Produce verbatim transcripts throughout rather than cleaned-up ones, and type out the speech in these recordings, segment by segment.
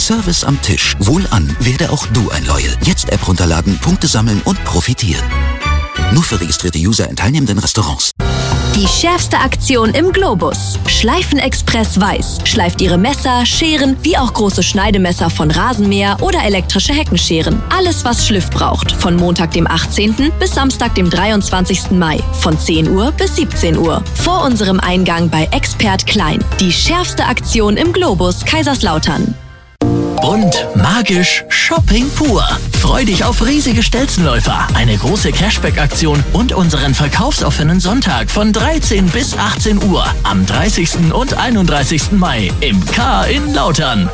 Service am Tisch. Wohlan, werde auch du ein Loyal. Jetzt App runterladen, Punkte sammeln und profitieren. Nur für registrierte User in teilnehmenden Restaurants. Die schärfste Aktion im Globus. Schleifenexpress Weiß schleift Ihre Messer, Scheren, wie auch große Schneidemesser von Rasenmäher oder elektrische Heckenscheren. Alles, was Schliff braucht. Von Montag, dem achtzehnten bis Samstag, dem dreiundzwanzigsten Mai. Von zehn Uhr bis siebzehn Uhr. Vor unserem Eingang bei Expert Klein. Die schärfste Aktion im Globus Kaiserslautern. Und magisch Shopping pur. Freu dich auf riesige Stelzenläufer, eine große Cashback-Aktion und unseren verkaufsoffenen Sonntag von dreizehn bis achtzehn Uhr am dreißigsten und einunddreißigsten Mai im K in Lautern.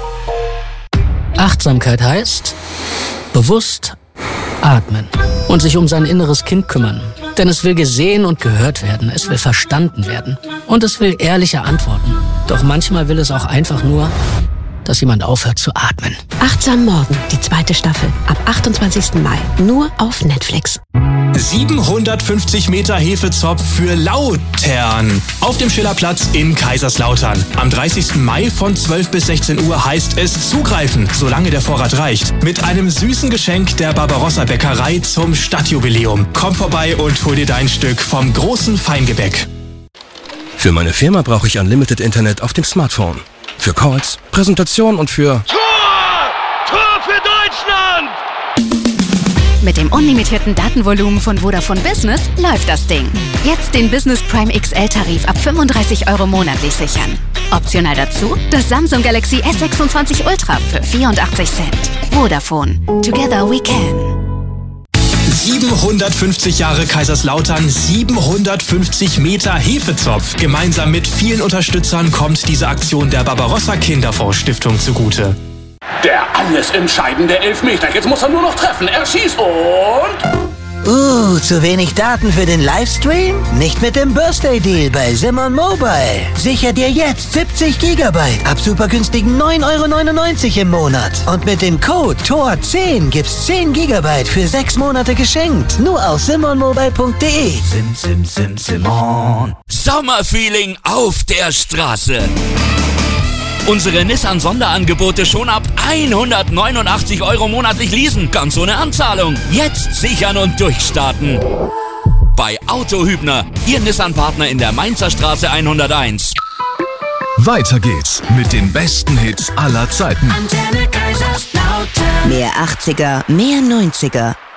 Achtsamkeit heißt bewusst atmen und sich um sein inneres Kind kümmern. Denn es will gesehen und gehört werden, es will verstanden werden und es will ehrliche Antworten. Doch manchmal will es auch einfach nur, dass jemand aufhört zu atmen. Achtsam Morgen, die zweite Staffel, ab achtundzwanzigsten Mai, nur auf Netflix. siebenhundertfünfzig Meter Hefezopf für Lautern auf dem Schillerplatz in Kaiserslautern. Am dreißigsten Mai von zwölf bis sechzehn Uhr heißt es zugreifen, solange der Vorrat reicht. Mit einem süßen Geschenk der Barbarossa Bäckerei zum Stadtjubiläum. Komm vorbei und hol dir dein Stück vom großen Feingebäck. Für meine Firma brauche ich Unlimited Internet auf dem Smartphone. Für Calls, Präsentation und für... Tor! Tor für Deutschland! Mit dem unlimitierten Datenvolumen von Vodafone Business läuft das Ding. Jetzt den Business Prime X L-Tarif ab fünfunddreißig Euro monatlich sichern. Optional dazu das Samsung Galaxy S sechsundzwanzig Ultra für vierundachtzig Cent. Vodafone. Together we can. siebenhundertfünfzig Jahre Kaiserslautern, siebenhundertfünfzig Meter Hefezopf. Gemeinsam mit vielen Unterstützern kommt diese Aktion der Barbarossa Kinderfonds-Stiftung zugute. Der alles entscheidende Elfmeter. Jetzt muss er nur noch treffen. Er schießt und... Uh, zu wenig Daten für den Livestream? Nicht mit dem Birthday Deal bei Simon Mobile. Sicher dir jetzt siebzig Gigabyte ab super günstigen neun Euro neunundneunzig im Monat. Und mit dem Code T O R zehn gibt's zehn Gigabyte für sechs Monate geschenkt. Nur auf simon mobile punkt de. Sim, sim, sim, Simon. Sommerfeeling auf der Straße. Unsere Nissan-Sonderangebote schon ab hundertneunundachtzig Euro monatlich leasen. Ganz ohne Anzahlung. Jetzt sichern und durchstarten. Bei Autohübner, Ihr Nissan-Partner in der Mainzer Straße hunderteins. Weiter geht's mit den besten Hits aller Zeiten. Mehr achtziger, mehr neunziger.